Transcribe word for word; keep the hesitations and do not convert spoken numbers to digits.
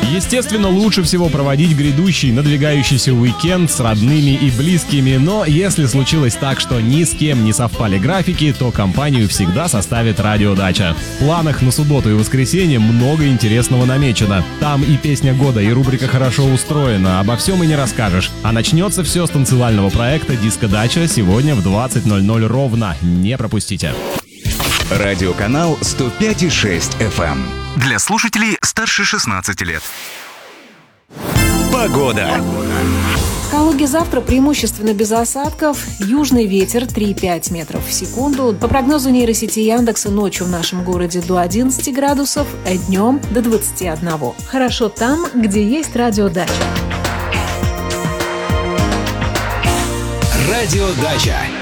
Естественно, лучше всего проводить грядущий, надвигающийся уикенд с родными и близкими, но если случилось так, что ни с кем не совпали графики, то компанию всегда составит радиодача. В планах на субботу и воскресенье много интересного намечено. Там и песня года, и рубрика «Хорошо устроена», обо всем и не расскажешь. А начнется все с танцевального проекта «Диско-дача» сегодня в двадцать ноль ноль ровно. Не пропустите. Радиоканал сто пять и шесть эф эм. Для слушателей старше шестнадцати лет. Погода. В Калуге завтра преимущественно без осадков. Южный ветер три-пять метров в секунду. По прогнозу нейросети Яндекса, ночью в нашем городе до одиннадцати градусов, а днем до двадцати одного. Хорошо там, где есть радиодача. Радиодача.